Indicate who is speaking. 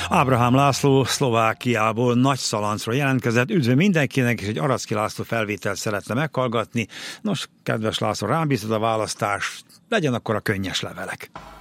Speaker 1: Ábrahám László Szlovákiából Nagyszalancról jelentkezett. Üdv mindenkinek, és egy Aracki László felvételt szeretne meghallgatni. Nos, kedves László, rám bízod a választást, legyen akkor a könnyes levelek.